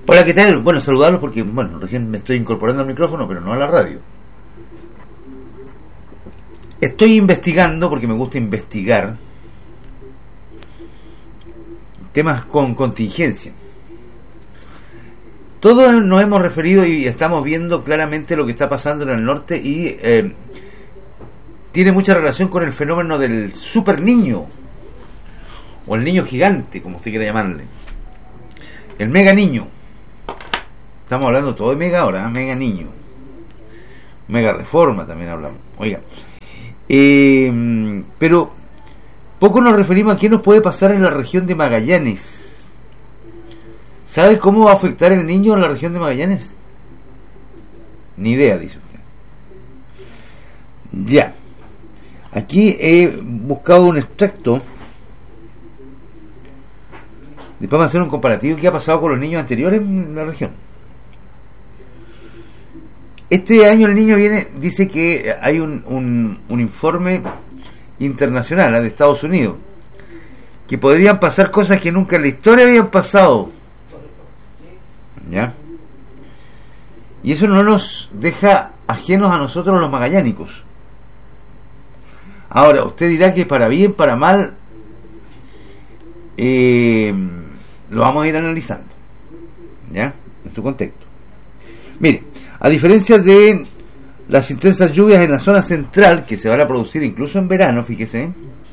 Hola, ¿qué tal? Bueno, saludarlos porque, bueno, recién me estoy incorporando al micrófono, pero no a la radio. Estoy investigando, porque me gusta investigar, temas con contingencia. Todos nos hemos referido y estamos viendo claramente lo que está pasando en el norte y tiene mucha relación con el fenómeno del super niño, o el niño gigante, como usted quiera llamarle. El mega niño. Estamos hablando todo de mega ahora, ¿eh? Mega niño. Mega reforma también hablamos. Oiga. Pero poco nos referimos a qué nos puede pasar en la región de Magallanes. ¿Sabe cómo va a afectar el niño en la región de Magallanes? Ni idea, dice usted. Ya. Aquí he buscado un extracto para hacer un comparativo. ¿Qué ha pasado con los niños anteriores en la región? Este año el niño dice que hay un informe internacional de Estados Unidos, que podrían pasar cosas que nunca en la historia habían pasado. ¿Ya? Y eso no nos deja ajenos a nosotros los magallánicos. Ahora, usted dirá que para bien, para mal, lo vamos a ir analizando, ¿ya? En su contexto. Mire, a diferencia de las intensas lluvias en la zona central, que se van a producir incluso en verano, fíjese,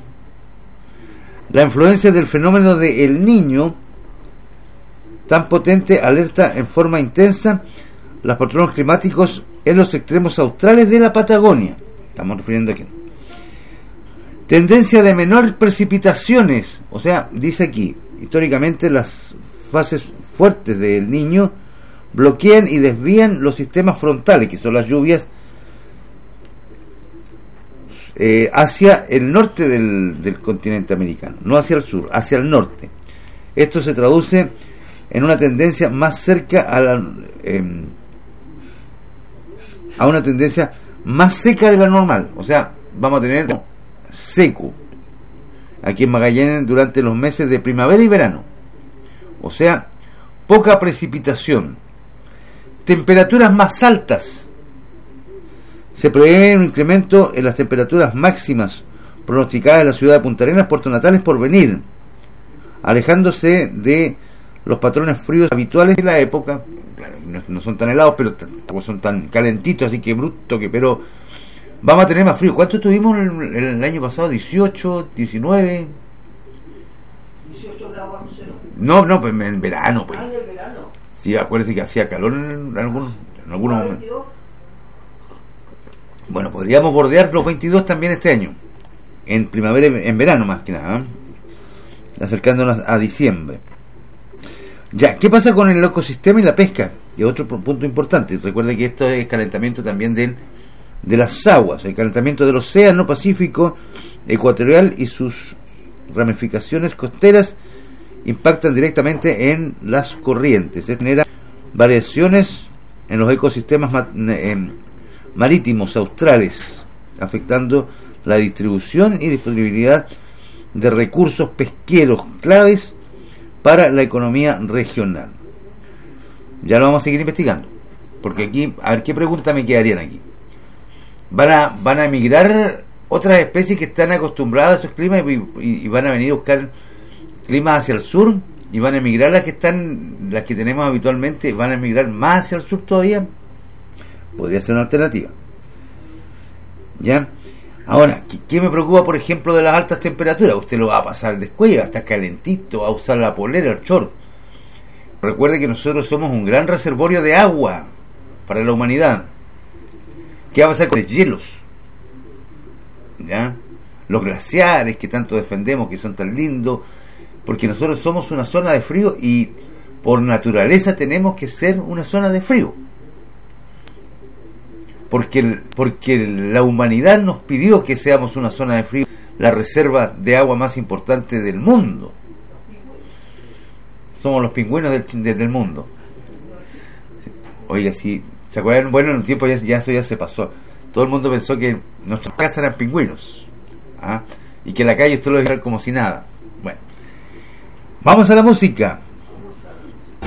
la influencia del fenómeno de El Niño, tan potente, alerta en forma intensa los patrones climáticos en los extremos australes de la Patagonia. Estamos refiriendo aquí. Tendencia de menores precipitaciones, o sea, dice aquí, históricamente las fases fuertes del Niño bloquean y desvían los sistemas frontales, que son las lluvias, hacia el norte del continente americano, no hacia el sur, hacia el norte. Esto se traduce en una tendencia más cerca a una tendencia más seca de la normal. O sea, vamos a tener seco aquí en Magallanes durante los meses de primavera y verano. O sea, poca precipitación. Temperaturas más altas. Se prevé un incremento en las temperaturas máximas pronosticadas en la ciudad de Punta Arenas, Puerto Natales por venir, alejándose de los patrones fríos habituales de la época. Claro, no son tan helados, pero tampoco son tan calentitos, así que bruto, pero vamos a tener más frío. ¿Cuánto tuvimos el año pasado? 18, 19. 18 grados bajo cero. No, pues en verano, pues. En el verano. Sí, acuérdese que hacía calor en algunos momentos. Bueno, podríamos bordear los 22 también este año, en primavera, en verano más que nada, acercándonos a diciembre. Ya, ¿qué pasa con el ecosistema y la pesca? Y otro punto importante, recuerde que esto es calentamiento también de las aguas, el calentamiento del océano Pacífico ecuatorial y sus ramificaciones costeras impactan directamente en las corrientes. Se generan variaciones en los ecosistemas marítimos australes, afectando la distribución y disponibilidad de recursos pesqueros claves para la economía regional. Ya lo vamos a seguir investigando, porque aquí, a ver qué preguntas me quedarían aquí. Van a emigrar otras especies que están acostumbradas a esos climas y van a venir a buscar climas hacia el sur, y van a emigrar las que tenemos habitualmente, van a emigrar más hacia el sur todavía. Podría ser una alternativa. ¿Ya? Ahora, ¿qué me preocupa, por ejemplo, de las altas temperaturas? Usted lo va a pasar de cuello, va a estar calentito, va a usar la polera, el short. Recuerde que nosotros somos un gran reservorio de agua para la humanidad. ¿Qué va a pasar con los hielos? ¿Ya? Los glaciares que tanto defendemos, que son tan lindos, porque nosotros somos una zona de frío y por naturaleza tenemos que ser una zona de frío. Porque la humanidad nos pidió que seamos una zona de frío, la reserva de agua más importante del mundo. Somos los pingüinos del mundo. Oiga, si se acuerdan, bueno, en un tiempo ya eso ya se pasó. Todo el mundo pensó que nuestras casas eran pingüinos, y que en la calle usted lo iba a ver como si nada. Bueno, vamos a la música.